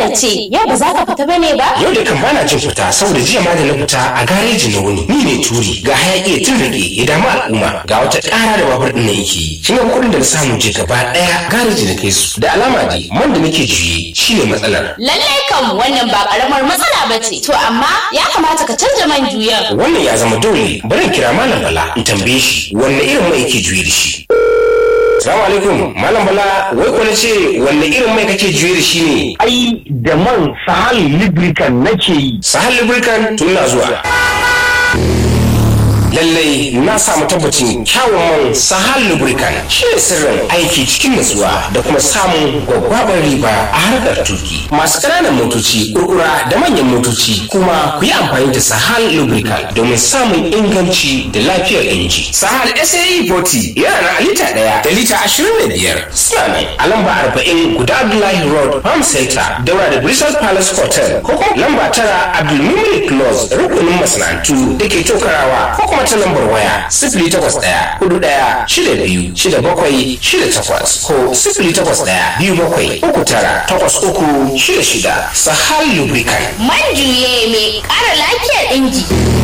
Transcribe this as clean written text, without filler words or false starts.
ce yau ba za ka fita bane ba? Yau da kan bana jin fita saboda jiya ma da na fita a gareji na wuni. Ni ne turi ga hayaki tun rage ya damu al'umma ga wata ƙara da babur ɗin na yake. Kin ga kuɗin da na samu je gaba ɗaya gareji na kai su. Da alama dai man da nake juye shine matsalar. Lallai kam wannan ba karamar matsala ba ce. To amma ya kamata ka canja man juyan. Wannan ya zama dole. Bari in kira Malam Bala in tambaye shi wanne irin mai yake juye da shi. Salamu alaikum, Malam Bala, wai ko ce wanne irin mai kake juye da shi ne? Ai da man Sahal Lubricant nake yi. Sahal Lubricant tun na zuwa. Lallai na samu tabbacin kyawun man Sahal Lubricant shi ne sirrin aiki cikin nutsuwa da kuma samun gwaggwabar riba a harkar tuki. Masu ƙananan motoci, kurkura da manyan motoci kuma ku yi amfani da Sahal Lubricant domin samun inganci da lafiyar inji. Sahal SAE 40 yana na lita 1 da lita 25. Suna ne a lamba 40 guda Abdullahi Road, Farm Center, daura da Bristol Palace Hotel, ko kuma lamba 9 Abdulmumin Close, rukunin masana'antu da ke Tokarawa, ko kuma ta lambar waya 081-41-62-67-68 ko 081-27-39-83-66. Sahal Lubricant. Man juye mai ƙara lafiyar inji.